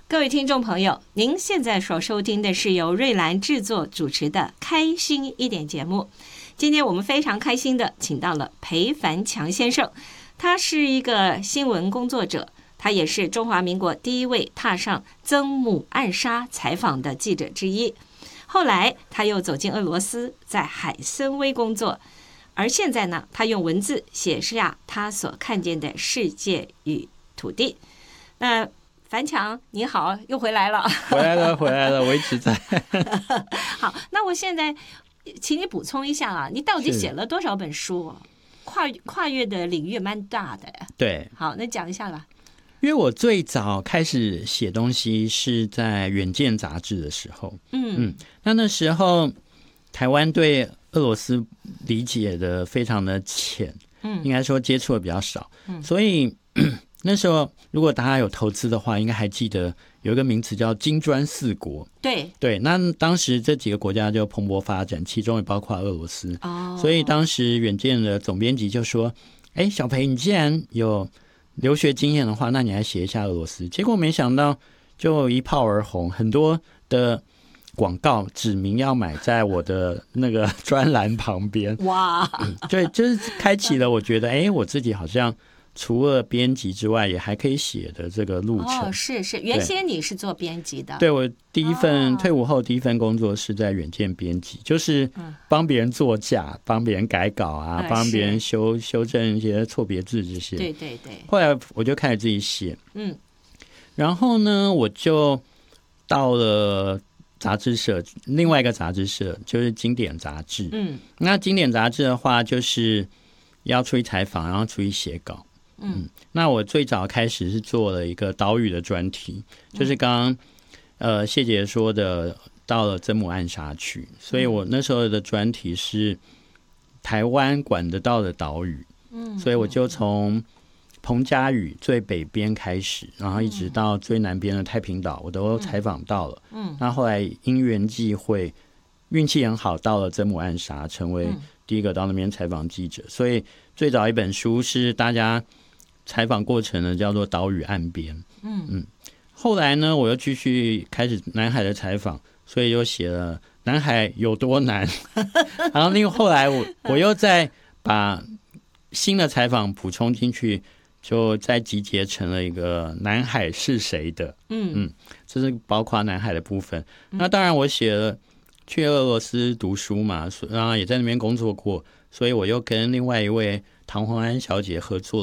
各位听众朋友，您现在所收听的是由瑞兰制作主持的《开心一点》节目。今天我们非常开心的请到了裴凡强先生，他是一个新闻工作者，他也是中华民国第一位踏上曾母暗杀采访的记者之一。后来他又走进俄罗斯，在海参崴工作，而现在呢，他用文字写下他所看见的世界与土地。那凡强你好，又回来了。 回来了，我一直在。 好，那我现在请你补充一下啊，你到底写了多少本书？跨越的领域蛮大的。 对， 好，那讲一下吧。 因为我最早开始写东西是在《远见》杂志的时候，那时候台湾对俄罗斯理解的非常的浅，应该说接触的比较少，所以那时候如果大家有投资的话，应该还记得有一个名词叫金砖四国。对，那当时这几个国家就蓬勃发展，其中也包括俄罗斯。所以当时远见的总编辑就说：“小裴，你既然有留学经验的话，那你来写一下俄罗斯。”结果没想到就一炮而红，很多的广告指明要买在我的那个专栏旁边。 哇， 对，就是开启了我觉得我自己好像除了编辑之外也还可以写的这个路程。 是，原先你是做编辑的。 对，我第一份退伍后第一份工作是在远见编辑，就是帮别人作假，帮别人改稿啊，帮别人修正一些错别字这些。 对。 后来我就开始自己写，然后呢，我就到了杂志社，另外一个杂志社就是经典杂志。那经典杂志的话，就是要出去采访，然后出去写稿。那我最早开始是做了一个岛屿的专题，就是刚刚谢姐说的，到了曾母暗杀区，所以我那时候的专题是台湾管得到的岛屿。所以我就从彭佳屿最北边开始，然后一直到最南边的太平岛，我都采访到了。那后来因缘际会，运气很好，到了曾母暗杀，成为第一个到那边采访记者。所以最早一本书是大家采访过程的，叫做《岛屿岸边》。后来呢，我又继续开始南海的采访，所以又写了南海有多难。然后后来我又再把新的采访补充进去，就再集结成了一个南海是谁的。这是包括南海的部分。那当然我写了去俄罗斯读书嘛，然后也在那边工作过，所以我又跟另外一位唐红安小姐合作